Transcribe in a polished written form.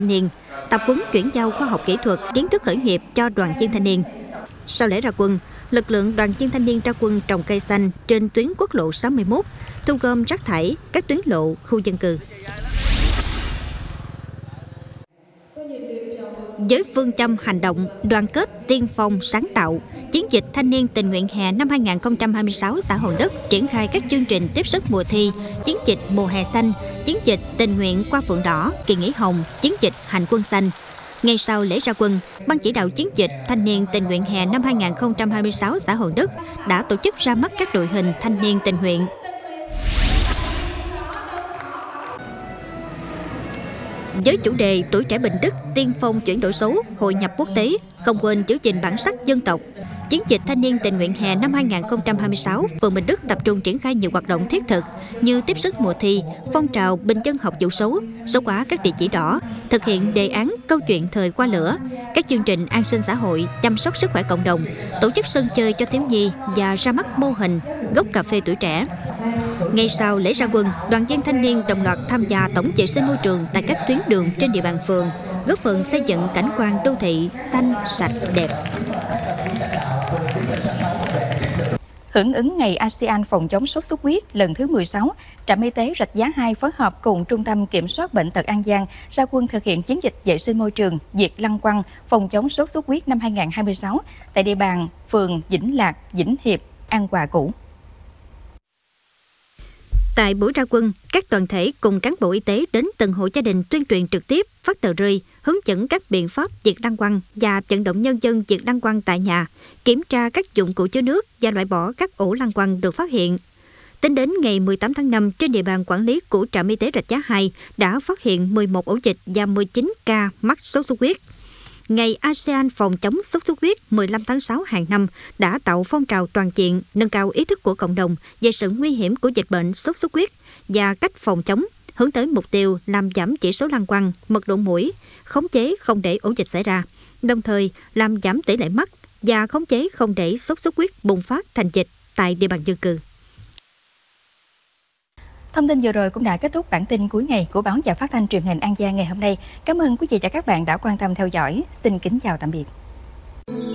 niên, tập huấn chuyển giao khoa học kỹ thuật, kiến thức khởi nghiệp cho đoàn viên thanh niên. Sau lễ ra quân, lực lượng đoàn viên thanh niên ra quân trồng cây xanh trên tuyến quốc lộ 61, thu gom rác thải các tuyến lộ, khu dân cư. Với phương châm hành động, đoàn kết, tiên phong, sáng tạo, chiến dịch thanh niên tình nguyện hè năm 2026 xã Hòn Đất triển khai các chương trình tiếp sức mùa thi, chiến dịch mùa hè xanh, chiến dịch tình nguyện qua Phượng Đỏ, kỳ nghỉ hồng, chiến dịch hành quân xanh. Ngay sau lễ ra quân, Ban chỉ đạo chiến dịch thanh niên tình nguyện hè năm 2026 xã Hòn Đất đã tổ chức ra mắt các đội hình thanh niên tình nguyện. Với chủ đề Tuổi trẻ Bình Đức, tiên phong chuyển đổi số, hội nhập quốc tế, không quên giữ gìn bản sắc dân tộc, chiến dịch thanh niên tình nguyện hè năm 2026, phường Bình Đức tập trung triển khai nhiều hoạt động thiết thực như tiếp sức mùa thi, phong trào bình dân học chữ số hóa các địa chỉ đỏ, thực hiện đề án câu chuyện thời qua lửa, các chương trình an sinh xã hội, chăm sóc sức khỏe cộng đồng, tổ chức sân chơi cho thiếu nhi và ra mắt mô hình gốc cà phê tuổi trẻ. Ngay sau lễ ra quân, đoàn viên thanh niên đồng loạt tham gia tổng vệ sinh môi trường tại các tuyến đường trên địa bàn phường, góp phần xây dựng cảnh quan đô thị xanh, sạch, đẹp. Hưởng ứng Ngày ASEAN phòng chống sốt xuất huyết lần thứ 16, trạm y tế Rạch Giá 2 phối hợp cùng Trung tâm Kiểm soát Bệnh tật An Giang ra quân thực hiện chiến dịch vệ sinh môi trường, diệt lăng quăng, phòng chống sốt xuất huyết năm 2026 tại địa bàn phường Vĩnh Lạc, Vĩnh Hiệp, An Hòa cũ. Tại buổi ra quân, các đoàn thể cùng cán bộ y tế đến từng hộ gia đình tuyên truyền trực tiếp, phát tờ rơi, hướng dẫn các biện pháp diệt lăng quăng và vận động nhân dân diệt lăng quăng tại nhà, kiểm tra các dụng cụ chứa nước và loại bỏ các ổ lăng quăng được phát hiện. Tính đến ngày 18 tháng 5, trên địa bàn quản lý của trạm y tế Rạch Giá 2 đã phát hiện 11 ổ dịch và 19 ca mắc sốt xuất huyết. Ngày ASEAN phòng chống sốt xuất huyết 15 tháng 6 hàng năm đã tạo phong trào toàn diện, nâng cao ý thức của cộng đồng về sự nguy hiểm của dịch bệnh sốt xuất huyết và cách phòng chống, hướng tới mục tiêu làm giảm chỉ số lăng quăng, mật độ muỗi, khống chế không để ổ dịch xảy ra, đồng thời làm giảm tỷ lệ mắc và khống chế không để sốt xuất huyết bùng phát thành dịch tại địa bàn dân cư. Thông tin vừa rồi cũng đã kết thúc bản tin cuối ngày của báo và phát thanh truyền hình An Giang ngày hôm nay. Cảm ơn quý vị và các bạn đã quan tâm theo dõi. Xin kính chào tạm biệt.